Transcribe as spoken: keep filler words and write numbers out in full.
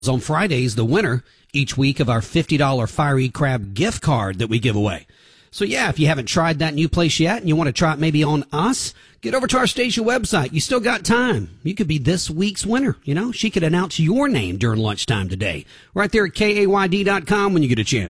On Fridays, the winner each week of our fifty dollars Fiery Crab gift card that we give away. So yeah, if you haven't tried that new place yet and you want to try it maybe on us, get over to our station website. You still got time. You could be this week's winner. You know, she could announce your name during lunchtime today. Right there at K A Y D dot com when you get a chance.